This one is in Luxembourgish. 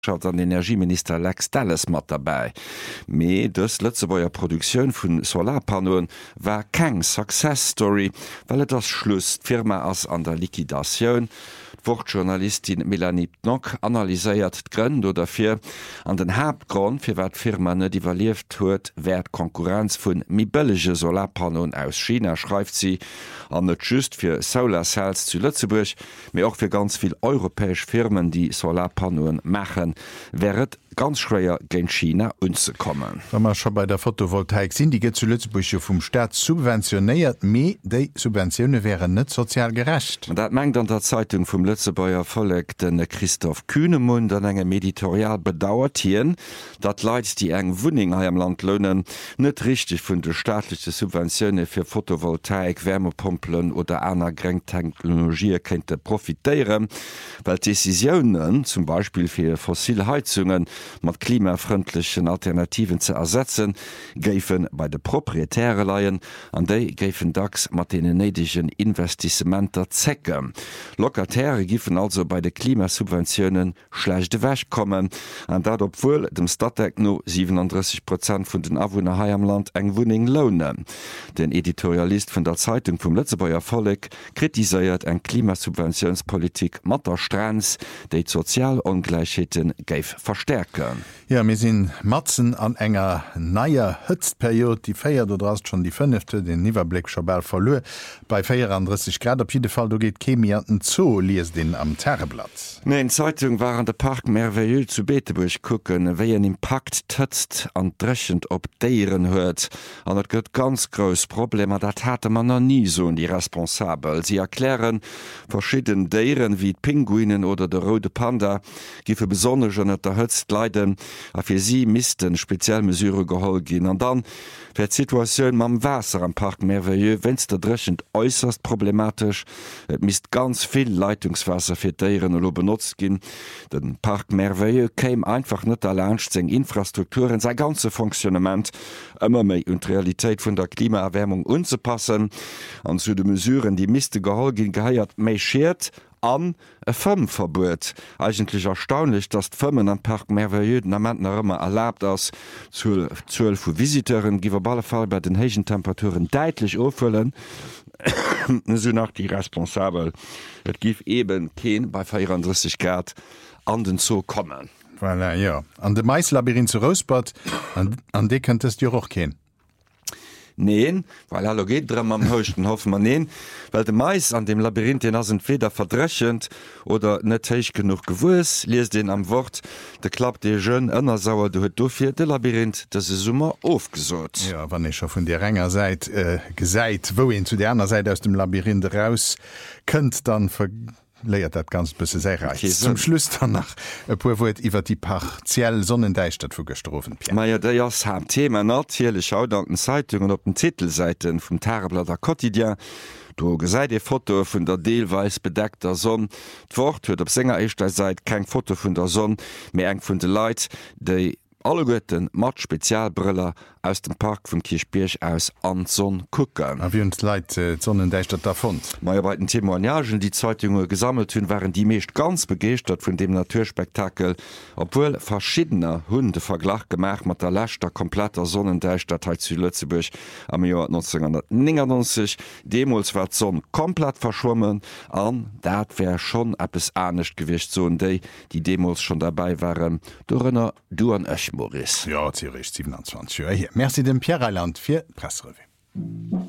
an Energieminister Lex Dallas mat dabei. Me dës Lëtzebauer Produktionioun vun Solarpanoen war keng Success-Story, well et das Schluss d'Firma ass an der Liquidatioun. Wortjournalistin Melanie Knock analyséiert d'Grënd oder fir an den Hauptgrund fir wat Firma net iwwerlieft huet, wär Konkurrenz vun mi bëllege Solarpanoen aus China, schreift sie, an net just fir Solarcells zu Lützeburg, méi auch fir ganz viel europäesch Firmen, die Solarpanoen machen, wäret ganz schwéier géint China unzekommen. Wammer schon bei der Photovoltaik sinn, die get zu Lützeburg vum Staat subventionéiert, méi déi Subventionioune wären net sozial gerecht. Dat mengt an der Zeitung vum Lützebauer Folleg den Christoph Kühnemund an engem Editorial bedauert hien, dat Leiit die eng Wuning ha am Land lonnen net richtig vun de staatliche Subventionioune fir Photovoltaik, Wärmepumpen oder aner Grengtechnologie kennte profitéieren, weil Decisionen zum Beispiel fir Fossilheizungen mat klimafreundlichen Alternativen ze ersetzen, géifen bei de proprietäre Leiien an déi géifen dacks mat de nedigen Investissementer zecken. Lokatäre gifen also bei de Klimasubventionen schlechte wäch kommen, an dat obwohl dem Stadtdeck no 37% vun den Awohner hai am Land eng Wuning lohnen. Den Editorialist vun der Zeitung vum Lützebauer Folleg kritiséiert eng Klimasubventionspolitik Matter Stranz, déi Sozialongleichheiten géif verstärken. Ja, mir sinn Matzen an enger naier Hëtzperiod, die feiert oder hast schon die 5. den Niwerblick schobal verlö. Bei 34 Grad op jeden Fall, du geht Chemianten Zoo, lies den am Terreblatt. Ne, in Zeitung waren de Park merveilleux zu Beeteburg gucken, wéi en Impact tëtzt an drechend op Déieren huet. An et gëtt ganz gros Problem, dat hatte man noch nie so die responsabel. Sie erklären, verschieden Déieren wie Pinguinen oder de Rode Panda gife besonnech an et der Hëtzt leiden, a fir sie misisten Spezialmesure geholl gin. An dann fir d'Situatioun mam Wasser am Park merveilleux, wenn's der drechend äußerst problematisch. Et misst ganz viel Leitungswasser fir Déieren oder benutzt gin. Den Park merveilleux käim einfach net erlerncht seg Infrastrukturen sei ganze Funktionament ëmmer méi und Realitéit vun der Klimaerwärmung unzupassen, an zu de Mesuren, die miste geholl gin geheiert méi schert, an e Fëmmverbot. Eigentlich erstaunlich, dass d'Fëmmen am Park merveilleux amment ëmmer erlaubt ass 12 vu Visiteuren giwer alle Fall bei den héigen Temperaturen deitlich ofëllen, so nach die responsabel. Et gif eben keen bei 34 Grad an den Zoo kommen. Voilà, ja. An de Maislabyrinth zu Rosbad, an de könntest du auch gehen. Neen, weil hallo geht drum am höchsten hoffen man neen, weil de Mais an dem Labyrinth den as entweder verdrechend oder net teich genug gewus, lies den am Wort, de klappt de jeun ënner sauer du huet dofir de Labyrinth, dat se Summer aufgesot. Ja, wann ich schon von der Ränger seit geseit, wohin zu der anderen Seite aus dem Labyrinth raus könnt, dann leiert dat ganz bisse sehr reich. Okay, zum Schluss dann nach woet iwwer die partiell Sonnendeichstadt vu gestroffen. Meier der jas ha Thema natierlech schaudanten Zeitungen op den Titelseiten vum Terreblatter Quotidien. Du gesäit e Foto vun der deelweis bedeckter Sonn. D'Wort huet op Sänger Eichter seit keng Foto vun der Sonn, mé eng vun de Leiit, déi alle Götten mat Spezialbriller aus dem Park vum Kirchbierch aus an Sonn kucken. A wie uns Leiit Sonnendeichstadt davon. Meier bei den Témoignagen, die Zeitungen gesammelt hunn, waren die meescht ganz begeert vun dem Naturspektakel, obwohl verschiedener Hunde Verglach gemacht mat der lächter kompletter Sonnendeichstadt zu Lützeburg am Jahr 1999. Demols war Sonn komplett verschwommen an, dat wär schon appes anecht gewicht so déi, die Demos schon dabei waren. Dorënner du an Ech Maurice. Ja, 27. Merci dem Pierre Eiland fir Pressrevé.